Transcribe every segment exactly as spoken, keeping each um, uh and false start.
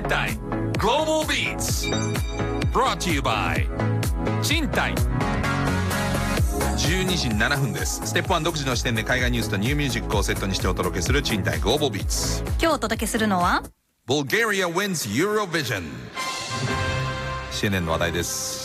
体 Global Beats Brought to you by 賃貸。じゅうにじななふんです。ステップワン独自の視点で海外ニュースとニューミュージックをセットにしてお届けする賃貸 Global Beats。 今日お届けするのは Bulgaria wins Eurovision。 シーエヌエヌ の話題です。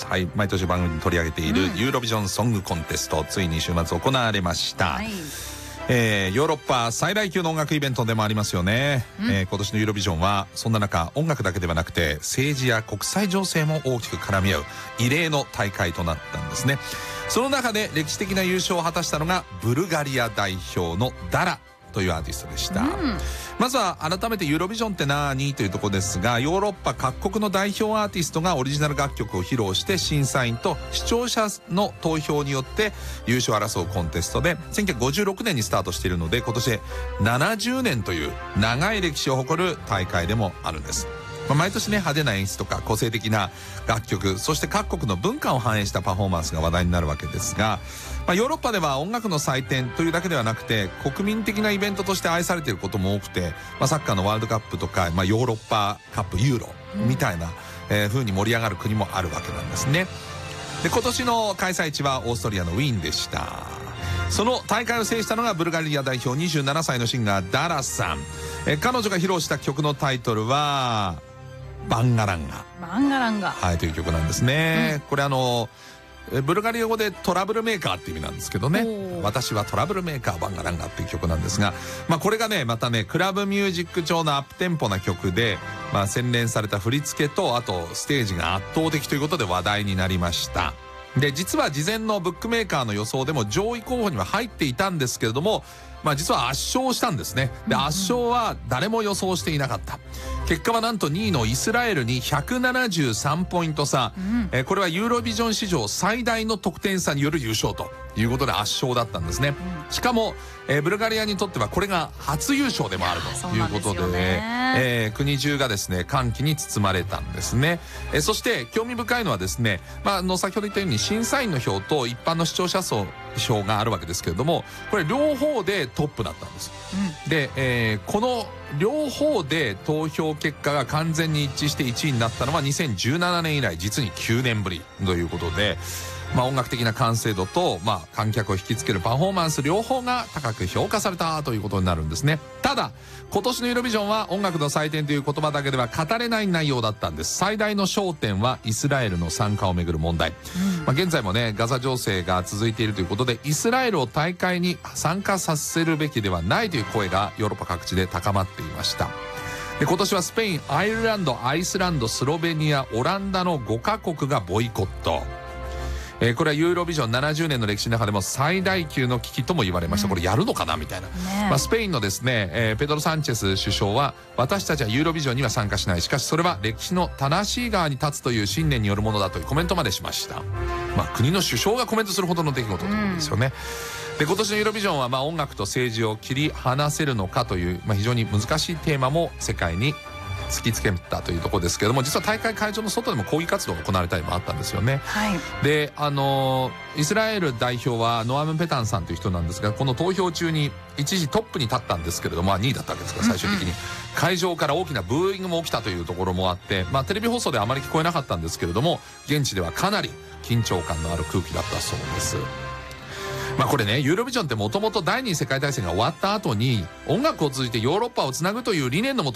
はい、毎年番組に取り上げているユーロビジョンソングコンテスト、ついに週末行われました、はい。えー、ヨーロッパ最大級の音楽イベントでもありますよね、えー、今年のユーロビジョンはそんな中、音楽だけではなくて政治や国際情勢も大きく絡み合う異例の大会となったんですね。その中で歴史的な優勝を果たしたのがブルガリア代表のダラというアーティストでした、うん、まずは改めてユーロビジョンって何というところですが、ヨーロッパ各国の代表アーティストがオリジナル楽曲を披露して審査員と視聴者の投票によって優勝を争うコンテストで、せんきゅうひゃくごじゅうろくねんにスタートしているので今年でななじゅうねんという長い歴史を誇る大会でもあるんです。まあ、毎年ね、派手な演出とか個性的な楽曲、そして各国の文化を反映したパフォーマンスが話題になるわけですが、まあ、ヨーロッパでは音楽の祭典というだけではなくて国民的なイベントとして愛されていることも多くて、まあ、サッカーのワールドカップとか、まあ、ヨーロッパカップユーロみたいな、うんえー、風に盛り上がる国もあるわけなんですね。で、今年の開催地はオーストリアのウィーンでした。その大会を制したのがブルガリア代表にじゅうななさいのシンガーダラさん。えー、彼女が披露した曲のタイトルはバンガランガ。 バンガランガ。 はい、という曲なんですね。うん、これあの、ブルガリア語でトラブルメーカーって意味なんですけどね。私はトラブルメーカーバンガランガっていう曲なんですが、まあこれがね、またね、クラブミュージック調のアップテンポな曲で、まあ洗練された振り付けと、あとステージが圧倒的ということで話題になりました。で、実は事前のブックメーカーの予想でも上位候補には入っていたんですけれども、まあ実は圧勝したんですね。で、圧勝は誰も予想していなかった。結果はなんとにいのイスラエルにひゃくななじゅうさんポイント差、うん、えー、これはユーロビジョン史上最大の得点差による優勝ということで圧勝だったんですね、うん、しかも、えー、ブルガリアにとってはこれが初優勝でもあるということで、ねえー、国中がですね歓喜に包まれたんですね、えー、そして興味深いのはですね、まあ、あの先ほど言ったように審査員の票と一般の視聴者層票があるわけですけれども、これ両方でトップだったんです、うん、で、えー、この両方で投票結果が完全に一致していちいになったのはにせんじゅうななねん以来実にきゅうねんぶりということで、まあ、音楽的な完成度と、まあ、観客を引きつけるパフォーマンス両方が高く評価されたということになるんですね。ただ今年のユーロビジョンは音楽の祭典という言葉だけでは語れない内容だったんです。最大の焦点はイスラエルの参加をめぐる問題、うんまあ、現在もねガザ情勢が続いているということでイスラエルを大会に参加させるべきではないという声がヨーロッパ各地で高まっていました。で、今年はスペイン、アイルランド、アイスランド、スロベニア、オランダのごカ国がボイコット。えー、これはユーロビジョンななじゅうねんの歴史の中でも最大級の危機とも言われました、うん、これやるのかなみたいな、ねまあ、スペインのですね、えー、ペドロ・サンチェス首相は私たちはユーロビジョンには参加しない、しかしそれは歴史の正しい側に立つという信念によるものだというコメントまでしました。まあ、国の首相がコメントするほどの出来事ということですよね、うん、で今年のユーロビジョンはまあ音楽と政治を切り離せるのかという、まあ、非常に難しいテーマも世界に突きつけたというところですけれども、実は大会会場の外でも抗議活動が行われたりもあったんですよね、はい、であのイスラエル代表はノアム・ペタンさんという人なんですが、この投票中に一時トップに立ったんですけれども、まあ、にいだったわけですから最終的に、うんうん、会場から大きなブーイングも起きたというところもあって、まあ、テレビ放送ではあまり聞こえなかったんですけれども現地ではかなり緊張感のある空気だったそうです。まあこれね、ユーロビジョンってもともと第二次世界大戦が終わった後に音楽を通じてヨーロッパをつなぐという理念のもと